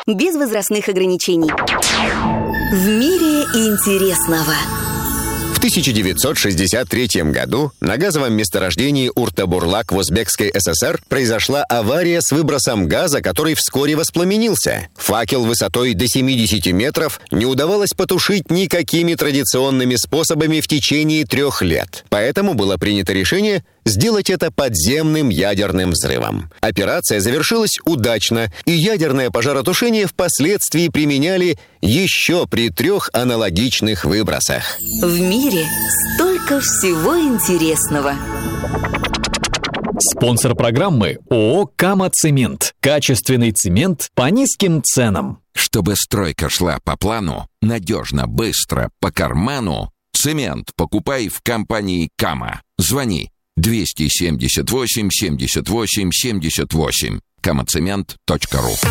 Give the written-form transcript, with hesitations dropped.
без возрастных ограничений. В мире интересного. В 1963 году на газовом месторождении Урта-Бурлак в Узбекской ССР произошла авария с выбросом газа, который вскоре воспламенился. Факел высотой до 70 метров не удавалось потушить никакими традиционными способами в течение 3 лет. Поэтому было принято решение сделать это подземным ядерным взрывом. Операция завершилась удачно, и ядерное пожаротушение впоследствии применяли еще при 3 аналогичных выбросах. В мире столько всего интересного. Спонсор программы ООО «Кама-Цемент». Качественный цемент по низким ценам. Чтобы стройка шла по плану, надежно, быстро, по карману, цемент покупай в компании «Кама». Звони 278 78 78. kamacement.ru